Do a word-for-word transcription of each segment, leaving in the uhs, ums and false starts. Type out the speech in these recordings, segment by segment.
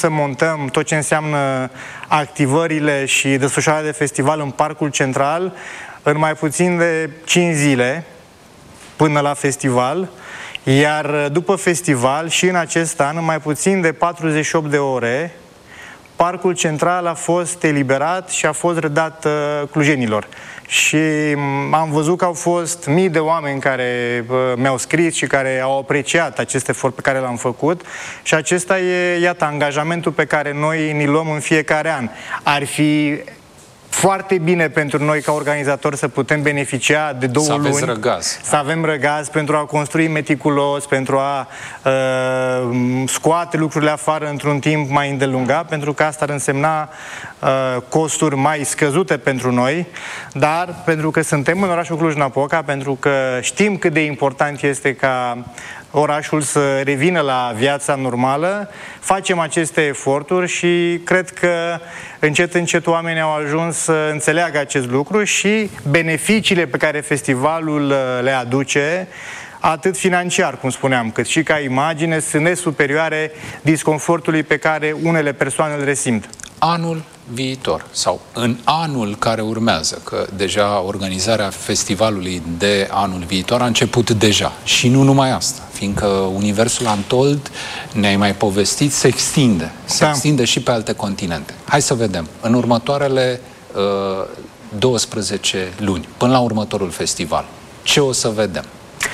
să montăm tot ce înseamnă activările și desfășurarea de festival în Parcul Central în mai puțin de cinci zile până la festival, iar după festival și în acest an, în mai puțin de patruzeci și opt de ore, Parcul Central a fost eliberat și a fost redat uh, clujenilor. Și am văzut că au fost mii de oameni care uh, mi-au scris și care au apreciat acest efort pe care l-am făcut și acesta e, iată, angajamentul pe care noi ni luăm în fiecare an. Ar fi foarte bine pentru noi ca organizatori să putem beneficia de două luni. Să aveți răgaz. Să avem răgaz pentru a construi meticulos, pentru a uh, scoate lucrurile afară într-un timp mai îndelungat, pentru că asta ar însemna uh, costuri mai scăzute pentru noi, dar pentru că suntem în orașul Cluj-Napoca, pentru că știm cât de important este ca orașul să revină la viața normală, facem aceste eforturi și cred că încet, încet oamenii au ajuns să înțeleagă acest lucru și beneficiile pe care festivalul le aduce, atât financiar, cum spuneam, cât și ca imagine, sunt nesuperioare disconfortului pe care unele persoane îl resimt. Anul viitor sau în anul care urmează, că deja organizarea festivalului de anul viitor a început deja și nu numai asta, fiindcă universul Untold, ne-ai mai povestit, se extinde, se da. extinde și pe alte continente. Hai să vedem, în următoarele uh, douăsprezece luni, până la următorul festival, ce o să vedem?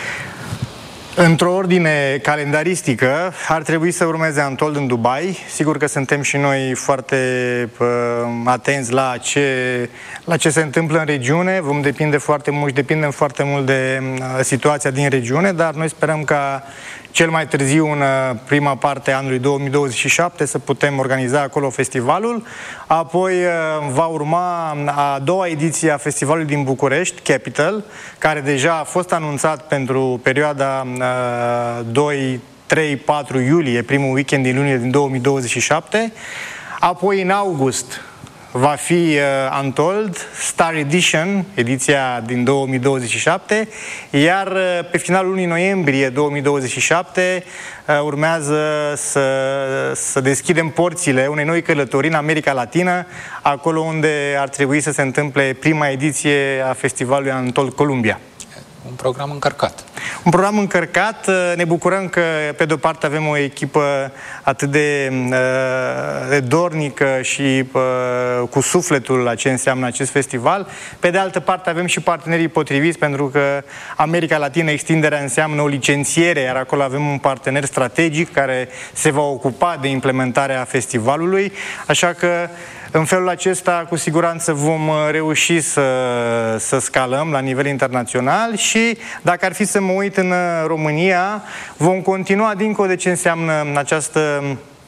Într-o ordine calendaristică, ar trebui să urmeze Untold în Dubai. Sigur că suntem și noi foarte uh, atenți la ce, la ce se întâmplă în regiune. Vom depinde foarte mult și depindem foarte mult de uh, situația din regiune, dar noi sperăm ca cel mai târziu, în prima parte a anului două mii douăzeci și șapte, să putem organiza acolo festivalul. Apoi va urma a doua ediție a festivalului din București, Capital, care deja a fost anunțat pentru perioada doi, trei, patru iulie, primul weekend din lunie din două mii douăzeci și șapte. Apoi, în august, va fi uh, Untold Star Edition, ediția din două mii douăzeci și șapte, iar uh, pe finalul lunii noiembrie două mii douăzeci și șapte uh, urmează să, să deschidem porțile unei noi călătorii în America Latină, acolo unde ar trebui să se întâmple prima ediție a festivalului Untold Columbia. Un program încărcat. Un program încărcat. Ne bucurăm că, pe de-o parte, avem o echipă atât de, de dornică și cu sufletul la ce înseamnă acest festival. Pe de altă parte, avem și partenerii potriviți, pentru că America Latină, extinderea înseamnă o licențiere, iar acolo avem un partener strategic care se va ocupa de implementarea festivalului. Așa că, în felul acesta, cu siguranță vom reuși să, să scalăm la nivel internațional și, dacă ar fi să mă uit în România, vom continua dincolo de ce înseamnă această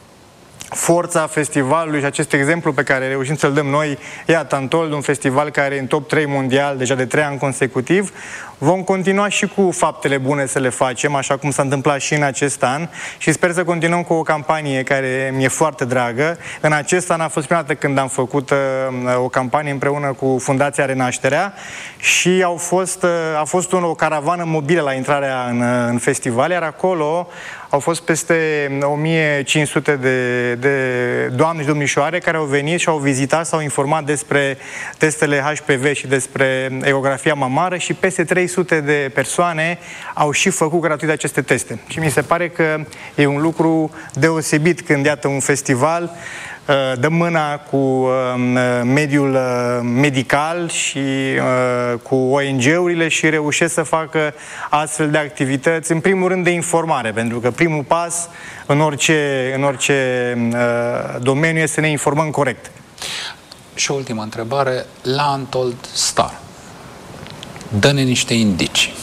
forța festivalului și acest exemplu pe care reușim să-l dăm noi, iată, Untold, un festival care e în top trei mondial deja de trei ani consecutiv. Vom continua și cu faptele bune să le facem, așa cum s-a întâmplat și în acest an, și sper să continuăm cu o campanie care mi-e foarte dragă. În acest an a fost prima dată când am făcut uh, o campanie împreună cu Fundația Renașterea și au fost, uh, a fost o caravană mobilă la intrarea în, în festival, iar acolo au fost peste o mie cinci sute de, de doamne și domnișoare care au venit și au vizitat, s-au informat despre testele H P V și despre ecografia mamară și peste trei sute de persoane au și făcut gratuit aceste teste. Și mi se pare că e un lucru deosebit când, iată, un festival dă mâna cu mediul medical și cu O N G-urile și reușesc să facă astfel de activități, în primul rând de informare, pentru că primul pas în orice, în orice domeniu este să ne informăm corect. Și o ultimă întrebare, la Untold Star, dă-ne niște indicii.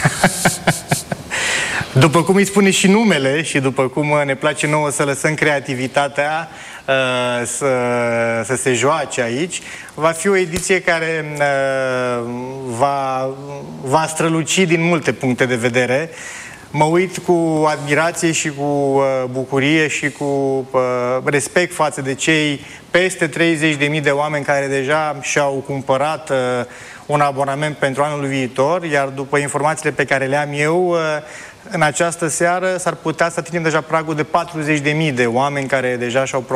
După cum îi spune și numele și după cum ne place nouă să lăsăm creativitatea să, să se joace aici, va fi o ediție care va, va străluci din multe puncte de vedere. Mă uit cu admirație și cu bucurie și cu respect față de cei peste treizeci de mii de oameni care deja și-au cumpărat un abonament pentru anul viitor, iar după informațiile pe care le am eu, în această seară s-ar putea să atingem deja pragul de patruzeci de mii de oameni care deja și-au